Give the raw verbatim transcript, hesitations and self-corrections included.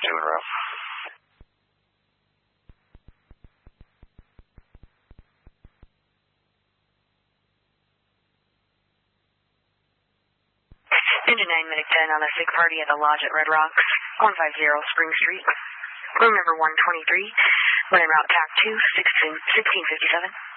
two en route. Engine nine, Medic ten on a sick party at the lodge at Red Rocks, one fifty Spring Street. Room number one twenty-three. We're en route T A C two, sixteen fifty-seven.